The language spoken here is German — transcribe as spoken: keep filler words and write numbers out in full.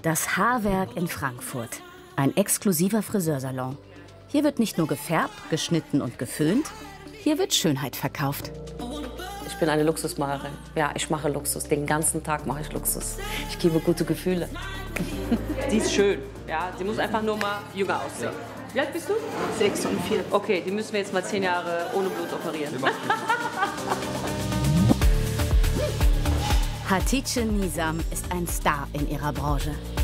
Das Haarwerk in Frankfurt. Ein exklusiver Friseursalon. Hier wird nicht nur gefärbt, geschnitten und geföhnt, hier wird Schönheit verkauft. Ich bin eine Luxusmacherin. Ja, ich mache Luxus. Den ganzen Tag mache ich Luxus. Ich gebe gute Gefühle. Die ist schön. Ja, sie muss einfach nur mal jünger aussehen. Ja. Wie alt bist du? Sechs und vier. Okay, die müssen wir jetzt mal zehn Jahre ohne Blut operieren. Hatice Nizam ist ein Star in ihrer Branche.